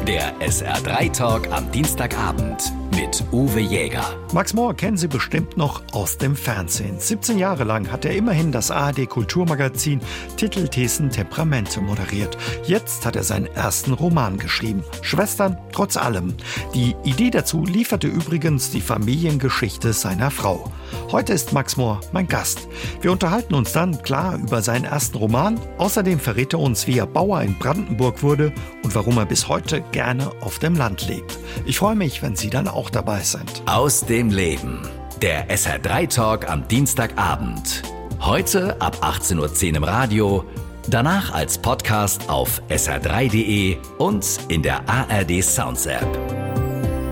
Der SR3-Talk am Dienstagabend mit Uwe Jäger. Max Mohr kennen Sie bestimmt noch aus dem Fernsehen. 17 Jahre lang hat er immerhin das ARD-Kulturmagazin Titel, Thesen, Temperamente moderiert. Jetzt hat er seinen ersten Roman geschrieben. Schwestern trotz allem. Die Idee dazu lieferte übrigens die Familiengeschichte seiner Frau. Heute ist Max Mohr mein Gast. Wir unterhalten uns dann klar über seinen ersten Roman. Außerdem verrät er uns, wie er Bauer in Brandenburg wurde und warum er bis heute gerne auf dem Land lebt. Ich freue mich, wenn Sie dann auch dabei sind. Aus dem Leben. Der SR3-Talk am Dienstagabend. Heute ab 18:10 Uhr im Radio, danach als Podcast auf sr3.de und in der ARD Sounds App.